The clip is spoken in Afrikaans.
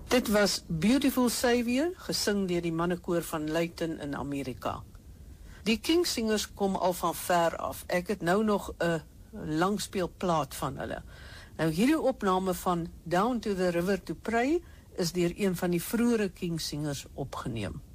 Dit was Beautiful Savior, gesing deur die mannekoor van Leighton in Amerika. Die Kingsingers kom al van ver af. Ek het nou nog 'n langspeelplaat van hulle. Nou hierdie opname van Down to the River to Pray is deur een van die vroeëre Kingsingers opgeneem.